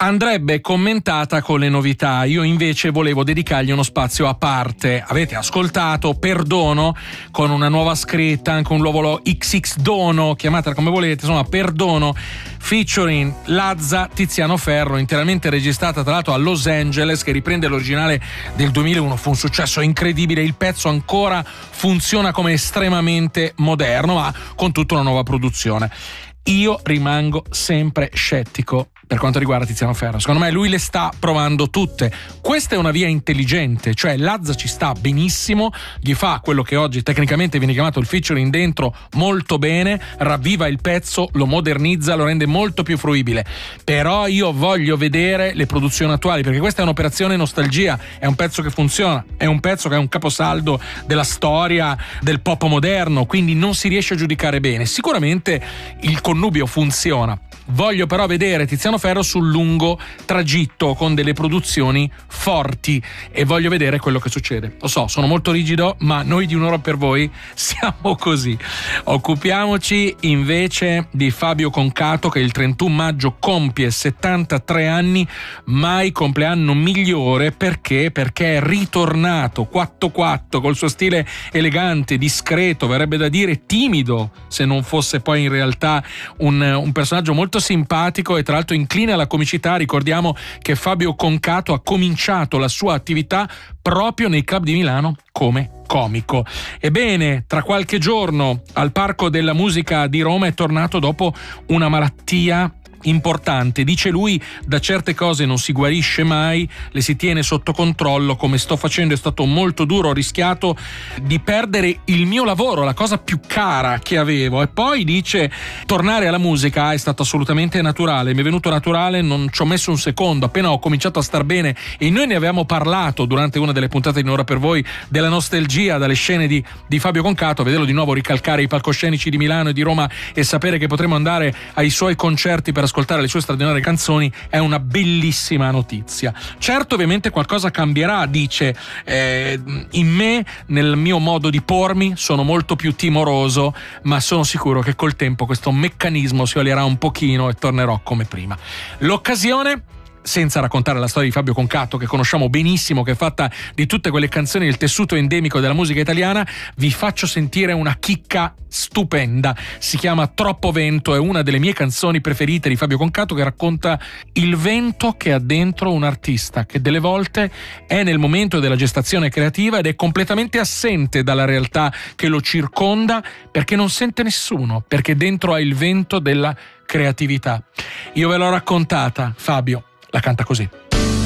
andrebbe commentata con le novità. Io invece volevo dedicargli uno spazio a parte. Avete ascoltato Perdono con una nuova scritta, anche un nuovo XX Dono, chiamatela come volete, insomma Perdono featuring Lazza, Tiziano Ferro, interamente registrata tra l'altro a Los Angeles, che riprende l'originale del 2001. Fu un successo incredibile, il pezzo ancora funziona come estremamente moderno, ma con tutta una nuova produzione. Io rimango sempre scettico per quanto riguarda Tiziano Ferro. Secondo me lui le sta provando tutte. Questa è una via intelligente, cioè Lazza ci sta benissimo, gli fa quello che oggi tecnicamente viene chiamato il featuring dentro molto bene, ravviva il pezzo, lo modernizza, lo rende molto più fruibile. Però io voglio vedere le produzioni attuali, perché questa è un'operazione nostalgia, è un pezzo che funziona, è un pezzo che è un caposaldo della storia del pop moderno, quindi non si riesce a giudicare bene. Sicuramente il connubio funziona. Voglio però vedere Tiziano Ferro sul lungo tragitto con delle produzioni forti e voglio vedere quello che succede. Lo so, sono molto rigido, ma noi di Un'ora per voi siamo così. Occupiamoci invece di Fabio Concato, che il 31 maggio compie 73 anni, mai compleanno migliore. Perché? Perché è ritornato 4-4 col suo stile elegante, discreto, verrebbe da dire timido, se non fosse poi in realtà un personaggio molto simpatico e tra l'altro incline alla comicità. Ricordiamo che Fabio Concato ha cominciato la sua attività proprio nei club di Milano come comico. Ebbene, tra qualche giorno al Parco della Musica di Roma è tornato dopo una malattia importante. Dice lui, da certe cose non si guarisce mai, le si tiene sotto controllo, come sto facendo. È stato molto duro, ho rischiato di perdere il mio lavoro, la cosa più cara che avevo. E poi dice, tornare alla musica è stato assolutamente naturale, mi è venuto naturale, non ci ho messo un secondo, appena ho cominciato a star bene. E noi ne avevamo parlato durante una delle puntate di Un'ora per voi, della nostalgia dalle scene di Fabio Concato. Vederlo di nuovo ricalcare i palcoscenici di Milano e di Roma e sapere che potremo andare ai suoi concerti per ascoltare le sue straordinarie canzoni è una bellissima notizia. Certo, ovviamente qualcosa cambierà, dice, in me, nel mio modo di pormi, sono molto più timoroso, ma sono sicuro che col tempo questo meccanismo si olierà un pochino e tornerò come prima. L'occasione, senza raccontare la storia di Fabio Concato, che conosciamo benissimo, che è fatta di tutte quelle canzoni del tessuto endemico della musica italiana, vi faccio sentire una chicca stupenda. Si chiama Troppo Vento, è una delle mie canzoni preferite di Fabio Concato, che racconta il vento che ha dentro un artista, che delle volte è nel momento della gestazione creativa ed è completamente assente dalla realtà che lo circonda, perché non sente nessuno, perché dentro ha il vento della creatività. Io ve l'ho raccontata, Fabio la canta così.